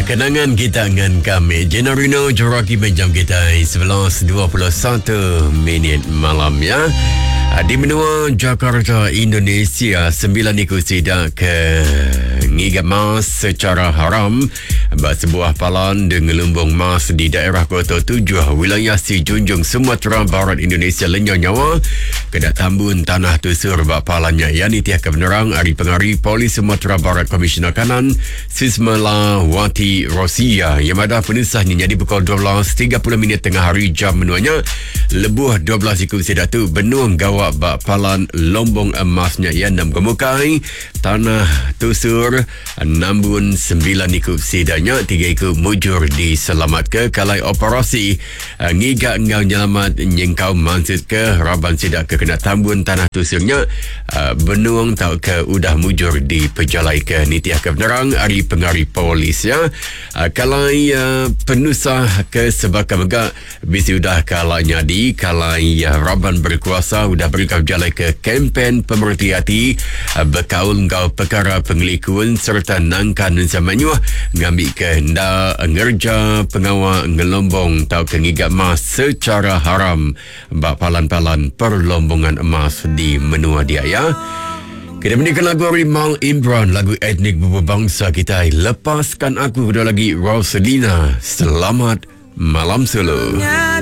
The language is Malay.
Kenangan kita dengan kami Jenarino Joraki jam kita 11.21 minit malam ya. Di benua Jakarta, Indonesia, 9 ikuti ke ngigat mas secara haram sebuah palan dengan lumbung mas di daerah Kota Tujuh, wilayah Si Junjung, Sumatera Barat, Indonesia lenyap nyawa kena tambun tanah tusur palannya. Yang tiah kebenaran Ari Pengari Polis Sumatera Barat Komisioner Kanan Sismala Wati Rosia yang ada penisahnya jadi pukul 12.30 tengah hari jam menuanya lebuh 12 ikut sedatu benung gawak bak palan lombong emasnya yang nam kemukai tanah tusur 69 ikut sidanya 3 ikut mujur diselamat ke kalai operasi ngigak ngau nyelamat nyengkau mansut ke raban sidak ke kena tambun tanah tusurnya benung tau ke udah mujur di pejalai ke nitiah kebenaran Ari Pengari Polis ya. Kalai penusah ke sebaka megak bisi udah kalanya di kalai raban berkuasa udah berikap jalai ke kempen pemerhati hati berkaul ngau perkara pengelikuan serta nangkan samanya ngambil ke hendak ngerja pengawal ngelombong tau ke ngigat emas secara haram bak palan-palan perlombongan emas di menua dia ya. Kita mendengarkan lagu Rimal Imran, lagu etnik berbangsa kita. Lepaskan aku, udah lagi Rosalina. Selamat malam solo.